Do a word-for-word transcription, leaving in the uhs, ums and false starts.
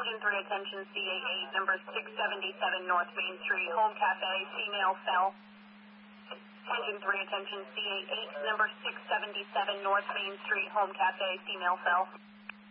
Engine three, attention C A eight, number six seventy-seven North Main Street, Home Cafe, female cell. Engine three, attention C A eight, number six seventy-seven North Main Street, Home Cafe, female cell.